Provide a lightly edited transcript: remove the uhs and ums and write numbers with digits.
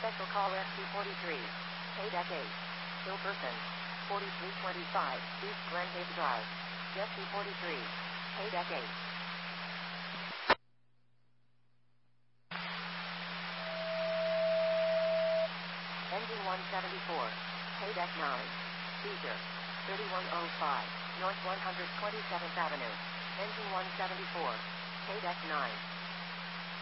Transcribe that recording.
Special call SC43. Paydeck 8. Hilperson. 4325 East Glenhaven Drive. Jesse 43. Paydeck 8. Engine 174. Paydeck 9. Seizure. 3105 North 127th Avenue. Engine 174. Paydeck 9.